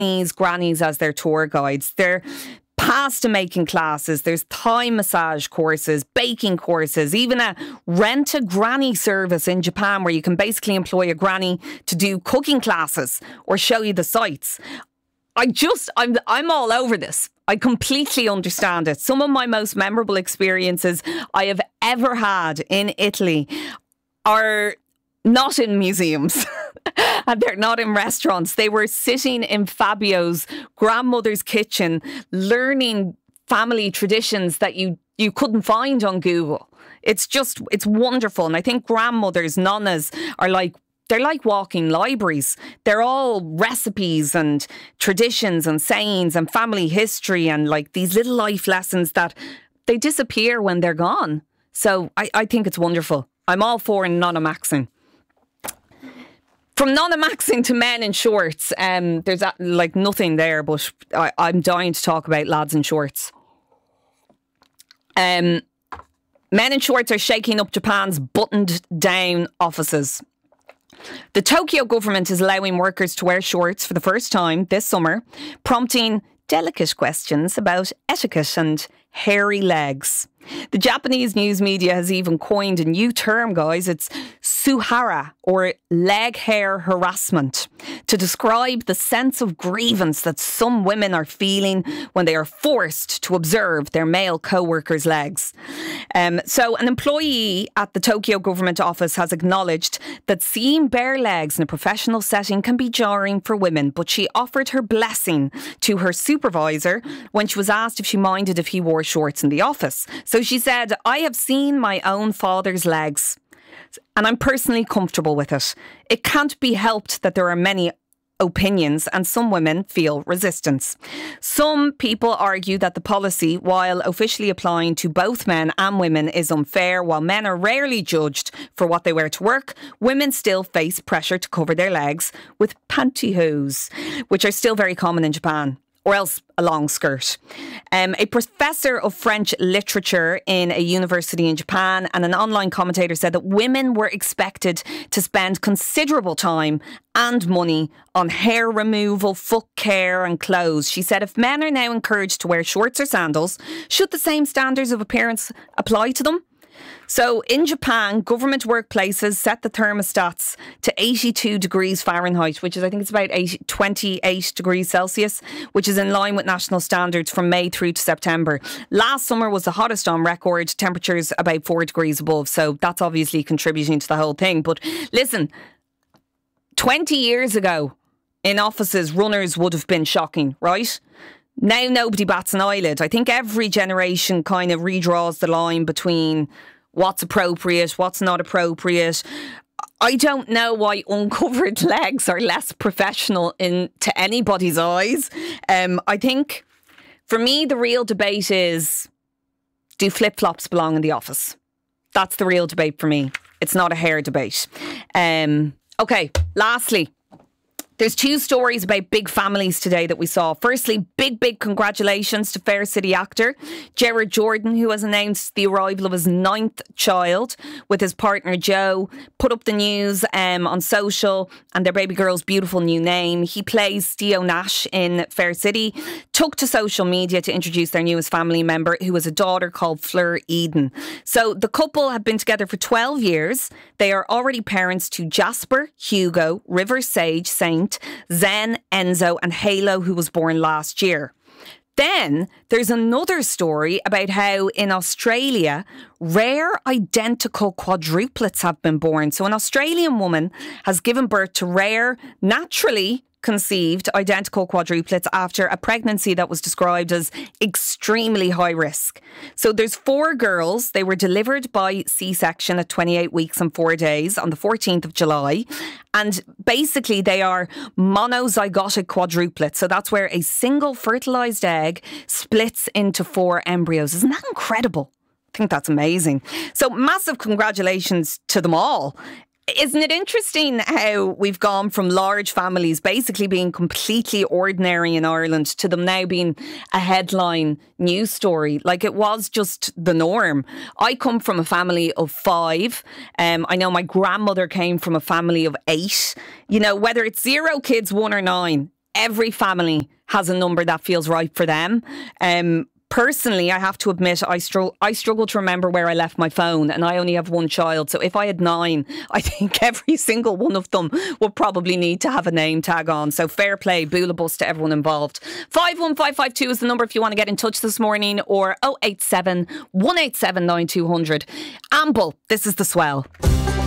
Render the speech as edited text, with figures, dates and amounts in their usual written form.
Japanese grannies as their tour guides. They're pasta making classes, there's Thai massage courses, baking courses, even a rent a granny service in Japan where you can basically employ a granny to do cooking classes or show you the sights. I'm all over this. I completely understand it. Some of my most memorable experiences I have ever had in Italy are not in museums and they're not in restaurants. They were sitting in Fabio's grandmother's kitchen, learning family traditions that you couldn't find on Google. It's wonderful. And I think grandmothers, nonnas, they're like walking libraries. They're all recipes and traditions and sayings and family history and like these little life lessons that they disappear when they're gone. So I think it's wonderful. I'm all for nonamaxing. From nonamaxing to men in shorts, there's like nothing there, but I'm dying to talk about lads in shorts. Men in shorts are shaking up Japan's buttoned down offices. The Tokyo government is allowing workers to wear shorts for the first time this summer, prompting delicate questions about etiquette and hairy legs. The Japanese news media has even coined a new term, guys. It's suhara, or leg hair harassment, to describe the sense of grievance that some women are feeling when they are forced to observe their male co-workers' legs. So an employee at the Tokyo government office has acknowledged that seeing bare legs in a professional setting can be jarring for women, but she offered her blessing to her supervisor when she was asked if she minded if he wore shorts in the office. So she said, "I have seen my own father's legs and I'm personally comfortable with it. It can't be helped that there are many opinions and some women feel resistance." Some people argue that the policy, while officially applying to both men and women, is unfair. While men are rarely judged for what they wear to work, women still face pressure to cover their legs with pantyhose, which are still very common in Japan, or else a long skirt. A professor of French literature in a university in Japan and an online commentator said that women were expected to spend considerable time and money on hair removal, foot care and clothes. She said if men are now encouraged to wear shorts or sandals, should the same standards of appearance apply to them? So in Japan, government workplaces set the thermostats to 82 degrees Fahrenheit, which is, I think it's about 28 degrees Celsius, which is in line with national standards from May through to September. Last summer was the hottest on record, temperatures about 4 degrees above. So that's obviously contributing to the whole thing. But listen, 20 years ago in offices, runners would have been shocking, right? Now nobody bats an eyelid. I think every generation kind of redraws the line between what's appropriate, what's not appropriate. I don't know why uncovered legs are less professional to anybody's eyes. I think, for me, the real debate is, do flip-flops belong in the office? That's the real debate for me. It's not a hair debate. Okay, lastly, there's two stories about big families today that we saw. Firstly, big congratulations to Fair City actor Gerard Jordan, who has announced the arrival of his 9th child with his partner Joe. Put up the news on social and their baby girl's beautiful new name. He plays Steve Nash in Fair City. Took to social media to introduce their newest family member, who has a daughter called Fleur Eden. So the couple have been together for 12 years. They are already parents to Jasper, Hugo, River Sage, Saint, Zen, Enzo and Halo, who was born last year. Then there's another story about how in Australia, rare identical quadruplets have been born. So an Australian woman has given birth to rare, naturally conceived identical quadruplets after a pregnancy that was described as extremely high risk. So there's 4 girls. They were delivered by C-section at 28 weeks and 4 days on the 14th of July. And basically they are monozygotic quadruplets. So that's where a single fertilised egg splits into 4 embryos. Isn't that incredible? I think that's amazing. So massive congratulations to them all. Isn't it interesting how we've gone from large families basically being completely ordinary in Ireland to them now being a headline news story? Like, it was just the norm. I come from a family of 5. I know my grandmother came from a family of 8. You know, whether it's 0 kids, 1 or 9, every family has a number that feels right for them. Personally, I have to admit, I struggle to remember where I left my phone, and I only have one child. So if I had 9, I think every single one of them would probably need to have a name tag on. So fair play, boola bus to everyone involved. 51552 is the number if you want to get in touch this morning, or 087 187 9200. Amble, this is The Swell.